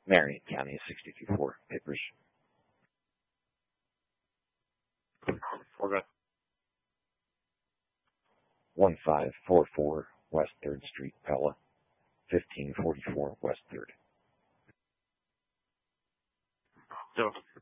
Marion County, 62-4 papers. We're good. 1544 West 3rd Street, Pella. 1544 West 3rd. So